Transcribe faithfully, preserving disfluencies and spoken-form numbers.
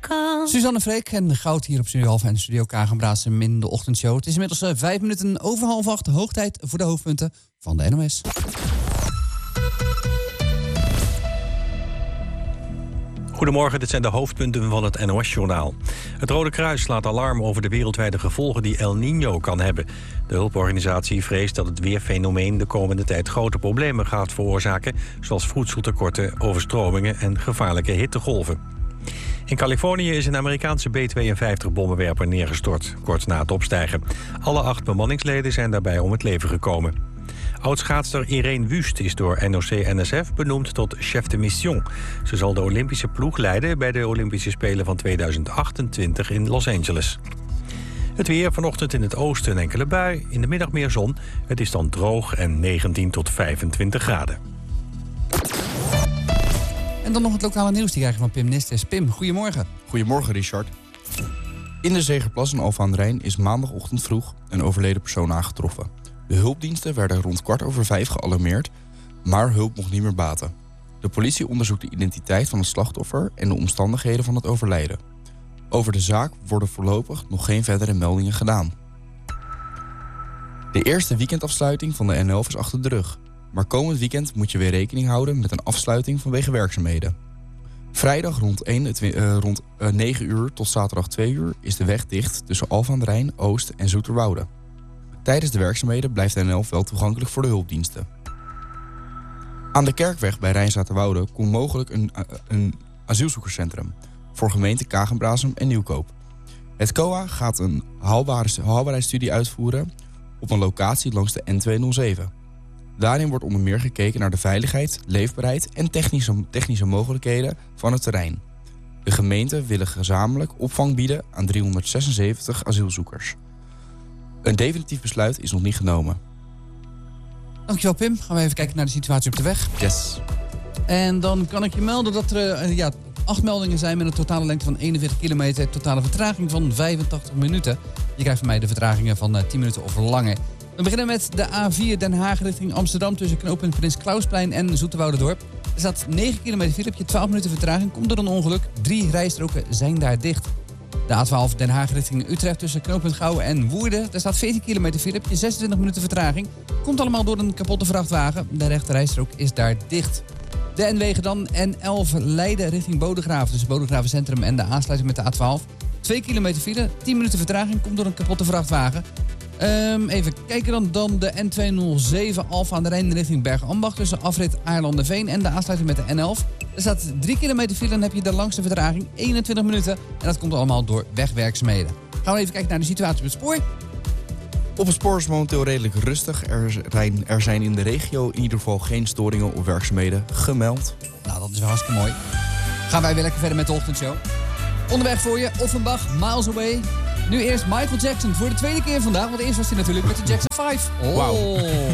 kan. Suzanne Freek en Goud hier op Studio Half en Studio Kagenbraasen in de ochtendshow. Het is inmiddels uh, vijf minuten over half acht. Hoog tijd voor de hoofdpunten van de N O S. Goedemorgen, dit zijn de hoofdpunten van het N O S-journaal. Het Rode Kruis slaat alarm over de wereldwijde gevolgen die El Niño kan hebben. De hulporganisatie vreest dat het weerfenomeen de komende tijd grote problemen gaat veroorzaken, zoals voedseltekorten, overstromingen en gevaarlijke hittegolven. In Californië is een Amerikaanse B tweeënvijftig-bommenwerper neergestort, kort na het opstijgen. Alle acht bemanningsleden zijn daarbij om het leven gekomen. Oudschaatster Irene Wust is door N O C N S F benoemd tot chef de mission. Ze zal de Olympische ploeg leiden bij de Olympische Spelen van tweeduizend achtentwintig in Los Angeles. Het weer, vanochtend in het oosten een enkele bui, in de middag meer zon. Het is dan droog en negentien tot vijfentwintig graden. En dan nog het lokale nieuws, die krijgen van Pim Nistes. Pim, goedemorgen. Goedemorgen, Richard. In de Zegerplas in Alphen aan den Rijn is maandagochtend vroeg een overleden persoon aangetroffen. De hulpdiensten werden rond kwart over vijf gealarmeerd, maar hulp mocht niet meer baten. De politie onderzoekt de identiteit van het slachtoffer en de omstandigheden van het overlijden. Over de zaak worden voorlopig nog geen verdere meldingen gedaan. De eerste weekendafsluiting van de N elf is achter de rug. Maar komend weekend moet je weer rekening houden met een afsluiting vanwege werkzaamheden. Vrijdag rond, één, uh, rond uh, negen uur tot zaterdag twee uur is de weg dicht tussen Alphen aan den Rijn, Oost en Zoeterwoude. Tijdens de werkzaamheden blijft de N elf wel toegankelijk voor de hulpdiensten. Aan de Kerkweg bij Rijnzaterwoude komt mogelijk een, uh, een asielzoekerscentrum voor gemeente Kagenbraasen en Nieuwkoop. Het C O A gaat een haalbaarheidsstudie uitvoeren op een locatie langs de N tweehonderdzeven. Daarin wordt onder meer gekeken naar de veiligheid, leefbaarheid en technische, technische mogelijkheden van het terrein. De gemeenten willen gezamenlijk opvang bieden aan driehonderdzesenzeventig asielzoekers. Een definitief besluit is nog niet genomen. Dankjewel, Pim. Gaan we even kijken naar de situatie op de weg. Yes. En dan kan ik je melden dat er uh, ja, acht meldingen zijn met een totale lengte van eenenveertig kilometer. Totale vertraging van vijfentachtig minuten. Je krijgt van mij de vertragingen van uh, tien minuten of langer. We beginnen met de A vier Den Haag richting Amsterdam tussen knooppunt Prins Klausplein en Zoeterwouderdorp. Er staat negen kilometer file, heb je twaalf minuten vertraging. Komt er een ongeluk. Drie rijstroken zijn daar dicht. De A twaalf Den Haag richting Utrecht tussen knooppunt Gouwen en Woerden. Daar staat veertien kilometer file, heb je zesentwintig minuten vertraging. Komt allemaal door een kapotte vrachtwagen. De rechte rijstrook is daar dicht. De N wegen dan N elf Leiden richting Bodegraven tussen Bodegraven Centrum en de aansluiting met de A twaalf. twee kilometer file, tien minuten vertraging, komt door een kapotte vrachtwagen. Um, even kijken dan, dan de N tweehonderdzeven Alphen aan den Rijn richting Bergambacht tussen afrit Aarlanderveen en de aansluiting met de N elf. Er staat drie kilometer file en heb je de langste vertraging, eenentwintig minuten. En dat komt allemaal door wegwerkzaamheden. Gaan we even kijken naar de situatie op het spoor. Op het spoor is momenteel redelijk rustig. Er zijn, er zijn in de regio in ieder geval geen storingen of werkzaamheden gemeld. Nou, dat is wel hartstikke mooi. Gaan wij weer lekker verder met de ochtendshow. Onderweg voor je, Offenbach, Miles Away. Nu eerst Michael Jackson voor de tweede keer vandaag. Want eerst was hij natuurlijk met de Jackson vijf. Oh. Wauw.